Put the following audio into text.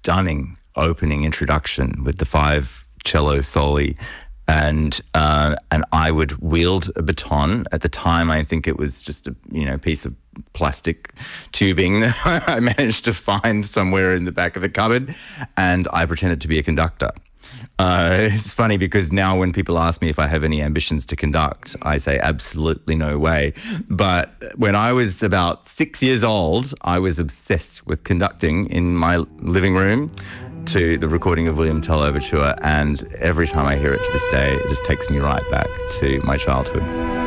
stunning opening introduction with the 5 cello soli. And I would wield a baton. At the time, I think it was just a piece of plastic tubing that I managed to find somewhere in the back of the cupboard, and I pretended to be a conductor. It's funny because now when people ask me if I have any ambitions to conduct, I say absolutely no way. But when I was about 6 years old, I was obsessed with conducting in my living room to the recording of William Tell Overture, and every time I hear it to this day, it just takes me right back to my childhood.